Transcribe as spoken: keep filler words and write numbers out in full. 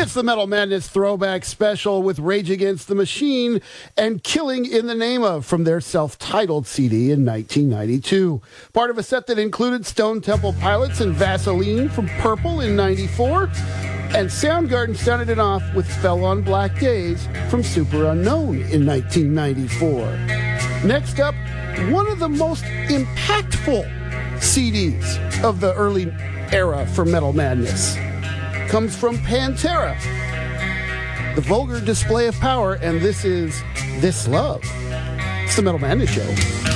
It's the Metal Madness Throwback Special with Rage Against the Machine and Killing in the Name of from their self-titled C D in nineteen ninety-two. Part of a set that included Stone Temple Pilots and Vaseline from Purple in ninety-four. And Soundgarden started it off with Fell on Black Days from Super Unknown in nineteen ninety-four. Next up, one of the most impactful C Ds of the early era for Metal Madness comes from Pantera, the vulgar display of power, and this is This Love. It's the Metal Madness Show.